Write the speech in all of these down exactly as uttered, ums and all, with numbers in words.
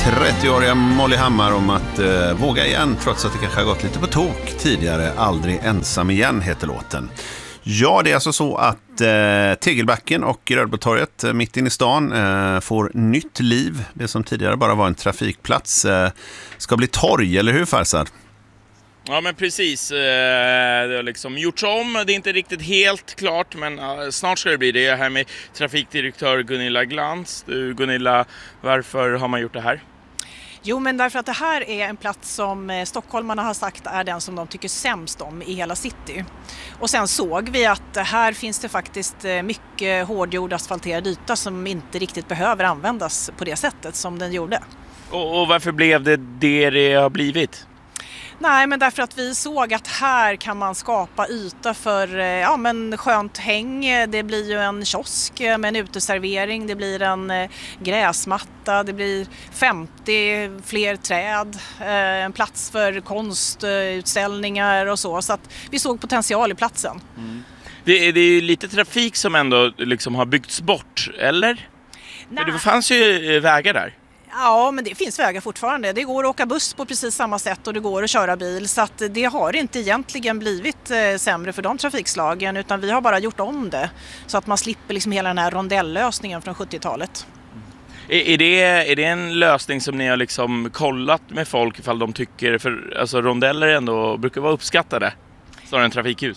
trettioåriga Molly Hammar om att eh, våga igen trots att det kanske har gått lite på tok tidigare. Aldrig ensam igen heter låten. Ja, det är alltså så att eh, Tegelbacken och Rödbotorget eh, mitt inne i stan eh, får nytt liv. Det som tidigare bara var en trafikplats eh, ska bli torg, eller hur Farsad? Ja, men precis. Det har liksom gjorts om. Det är inte riktigt helt klart, men snart ska det bli det. Jag är här med trafikdirektör Gunilla Glans. Du, Gunilla, varför har man gjort det här? Jo, men därför att det här är en plats som stockholmarna har sagt är den som de tycker sämst om i hela city. Och sen såg vi att här finns det faktiskt mycket hårdgjord asfalterad yta som inte riktigt behöver användas på det sättet som den gjorde. Och, och varför blev det det det har blivit? Nej, men därför att vi såg att här kan man skapa yta för ja, men skönt häng. Det blir ju en kiosk med en uteservering, det blir en gräsmatta, det blir femtio fler träd, en plats för konstutställningar och så. Så att vi såg potential i platsen. Mm. Det, är, det är ju lite trafik som ändå liksom har byggts bort, eller? Nej. För det fanns ju vägar där. Ja, men det finns vägar fortfarande. Det går att åka buss på precis samma sätt och det går att köra bil. Så att det har inte egentligen blivit eh, sämre för de trafikslagen, utan vi har bara gjort om det. Så att man slipper liksom hela den här rondellösningen från sjuttiotalet. Är, är, det, är det en lösning som ni har liksom kollat med folk ifall de tycker, för alltså rondeller ändå brukar vara uppskattade snarare än trafikhus?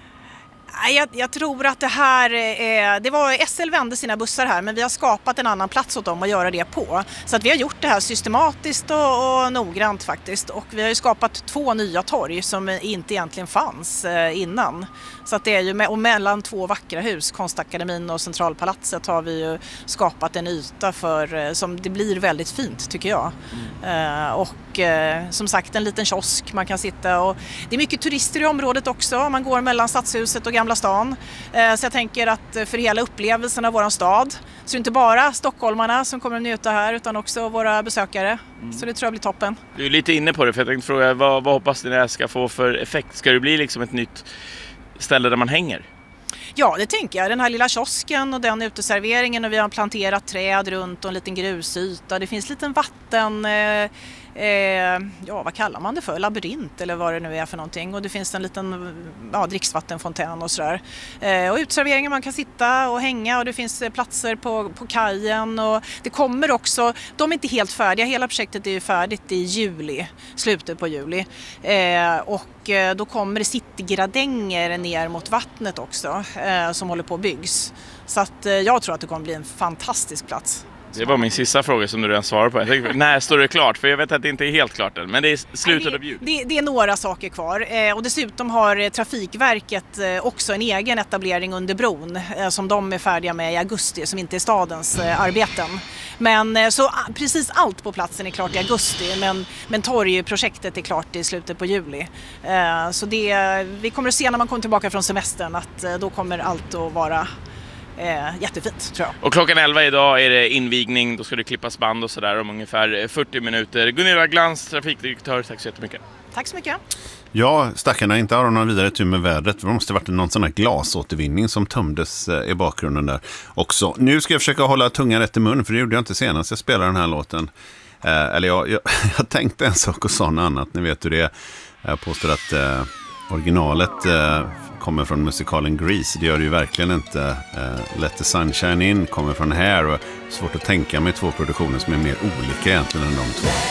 Jag, jag tror att det här är, det var S L vände sina bussar här, men vi har skapat en annan plats åt dem att göra det på. Så att vi har gjort det här systematiskt och, och noggrant faktiskt. Och vi har ju skapat två nya torg som inte egentligen fanns eh, innan. Så att det är ju med, och mellan två vackra hus, Konstakademin och Centralpalatset, har vi ju skapat en yta för, som det blir väldigt fint tycker jag. Mm. Eh, och eh, som sagt en liten kiosk man kan sitta, och det är mycket turister i området också. Man går mellan Stadshuset och Gamla stan. Så jag tänker att för hela upplevelsen av våran stad, så det är inte bara stockholmarna som kommer att njuta här utan också våra besökare. Mm. Så det tror jag blir toppen. Du är lite inne på det, för jag tänkte fråga, vad, vad hoppas ni det här ska få för effekt? Ska det bli liksom ett nytt ställe där man hänger? Ja, det tänker jag. Den här lilla kiosken och den uteserveringen, och vi har planterat träd runt och en liten grusyta. Det finns liten vatten... Eh, Eh, ja, vad kallar man det för? Labyrint eller vad det nu är för någonting. Och det finns en liten ja, dricksvattenfontän och sådär. Eh, och utserveringen, man kan sitta och hänga, och det finns platser på, på kajen. Och det kommer också, de är inte helt färdiga. Hela projektet är ju färdigt i juli, slutet på juli. Eh, och eh, då kommer det citygradänger ner mot vattnet också eh, som håller på att byggs. Så att, eh, jag tror att det kommer bli en fantastisk plats. Det var min sista fråga som du redan svarade på. Jag tänkte, när står det klart? För jag vet att det inte är helt klart än. Men det är slutet av jul. Det, det är några saker kvar. Eh, och dessutom har Trafikverket eh, också en egen etablering under bron. Eh, som de är färdiga med i augusti. Som inte är stadens eh, arbeten. Men eh, så ah, precis allt på platsen är klart i augusti. Men, men torgprojektet är klart i slutet på juli. Eh, så det, vi kommer att se när man kommer tillbaka från semestern. Att eh, då kommer allt att vara... Eh, jättefint, tror jag. Och klockan elva idag är det invigning. Då ska det klippas band och sådär om ungefär fyrtio minuter. Gunilla Glans, trafikdirektör, tack så jättemycket. Tack så mycket. Ja, stackarna, inte har de någon vidare tur med vädret. Det måste ha varit någon sån här glasåtervinning som tömdes i bakgrunden där också. Nu ska jag försöka hålla tungan rätt i mun, för det gjorde jag inte senast jag spelade den här låten. Eh, eller jag, jag, jag tänkte en sak och sa något annat. Ni vet hur det är. Jag påstår att eh, originalet... Eh, kommer från musikalen Grease. Det gör det ju verkligen inte. Uh, Let the Sunshine In kommer från Hair, och svårt att tänka mig två produktioner som är mer olika egentligen än de två.